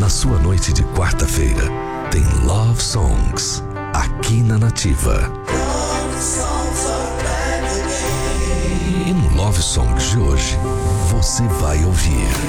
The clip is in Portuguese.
sua noite de quarta-feira tem Love Songs, aqui na Nativa. E no Love Songs de hoje, você vai ouvir